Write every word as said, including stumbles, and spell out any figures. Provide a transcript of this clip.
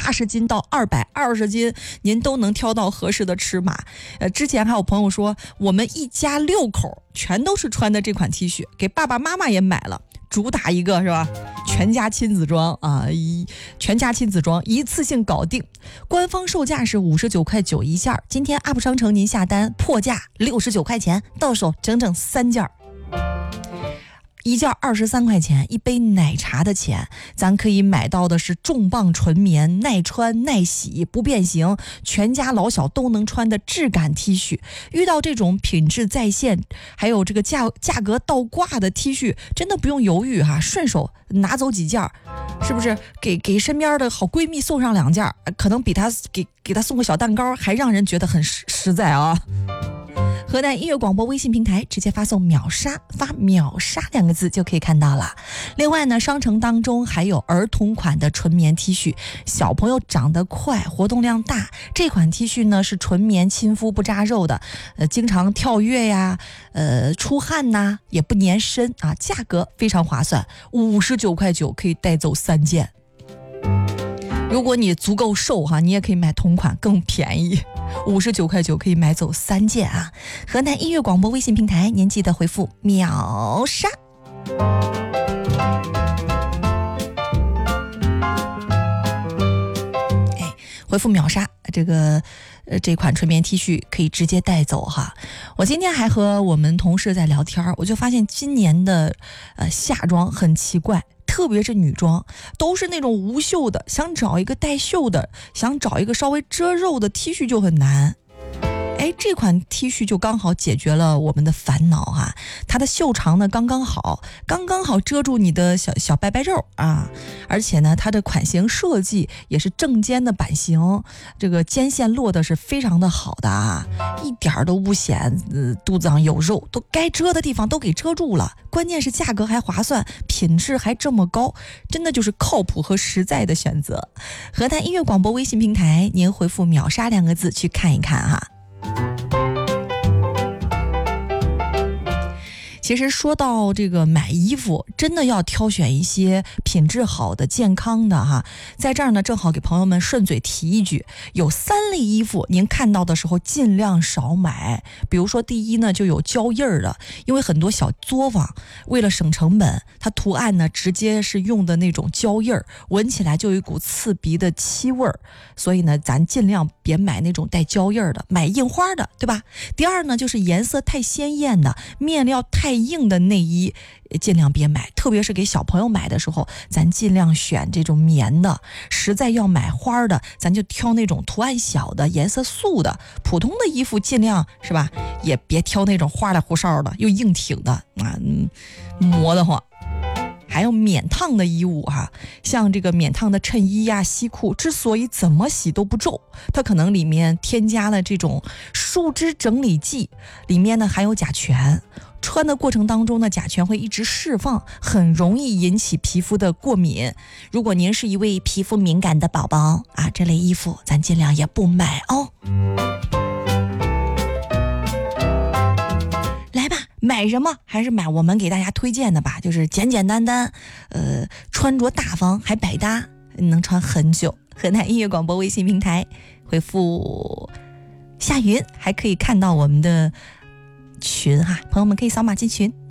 八十斤到二百二十斤，您都能挑到合适的尺码。呃，之前还有朋友说，我们一家六口全都是穿的这款 T 恤，给爸爸妈妈也买了。主打一个是吧？全家亲子装啊，一全家亲子装一次性搞定，官方售价是五十九块九一件，今天 U P 商城您下单破价六十九块钱，到手整整三件。一件二十三块钱，一杯奶茶的钱，咱可以买到的是重磅纯棉，耐穿耐洗不变形，全家老小都能穿的质感 T 恤。遇到这种品质在线，还有这个价价格倒挂的 T 恤，真的不用犹豫哈、啊，顺手拿走几件，是不是？给给身边的好闺蜜送上两件，可能比她给给她送个小蛋糕还让人觉得很实实在啊。河南音乐广播微信平台直接发送秒杀，发秒杀两个字就可以看到了。另外呢，商城当中还有儿童款的纯棉 T 恤，小朋友长得快，活动量大。这款 T 恤呢是纯棉亲肤不扎肉的，呃，经常跳跃呀，呃，出汗呐，也不粘身啊，价格非常划算，五十九块九可以带走三件。如果你足够瘦哈，你也可以买同款更便宜，五十九块九可以买走三件啊！河南音乐广播微信平台，您记得回复秒杀。哎，回复秒杀，这个呃这款纯棉 T 恤可以直接带走哈。我今天还和我们同事在聊天，我就发现今年的呃夏装很奇怪。特别是女装都是那种无袖的，想找一个带袖的，想找一个稍微遮肉的 T 恤就很难。哎，这款 T 恤就刚好解决了我们的烦恼哈、啊，它的袖长呢刚刚好，刚刚好遮住你的小小白白肉啊，而且呢，它的款型设计也是正肩的版型，这个肩线落的是非常的好的啊，一点都不显呃肚子上有肉，都该遮的地方都给遮住了，关键是价格还划算，品质还这么高，真的就是靠谱和实在的选择。河南音乐广播微信平台，您回复秒杀两个字去看一看哈。其实说到这个买衣服，真的要挑选一些品质好的、健康的哈。在这儿呢，正好给朋友们顺嘴提一句，有三类衣服您看到的时候尽量少买。比如说第一呢，就有胶印儿的，因为很多小作坊为了省成本，它图案呢直接是用的那种胶印儿，闻起来就有一股刺鼻的气味儿，所以呢，咱尽量别买那种带胶印儿的，买印花的，对吧？第二呢，就是颜色太鲜艳的，面料太硬的内衣尽量别买，特别是给小朋友买的时候，咱尽量选这种棉的。实在要买花的，咱就挑那种图案小的、颜色素的。普通的衣服尽量是吧，也别挑那种花里胡哨的又硬挺的啊，嗯，磨得慌。还有免烫的衣物哈，像这个免烫的衬衣呀、西裤，之所以怎么洗都不皱，它可能里面添加了这种树脂整理剂，里面呢含有甲醛，穿的过程当中呢，甲醛会一直释放，很容易引起皮肤的过敏。如果您是一位皮肤敏感的宝宝啊，这类衣服咱尽量也不买哦。买什么还是买我们给大家推荐的吧，就是简简单单，呃，穿着大方还百搭，能穿很久。河南音乐广播微信平台回复夏云，还可以看到我们的群哈，朋友们可以扫码进群。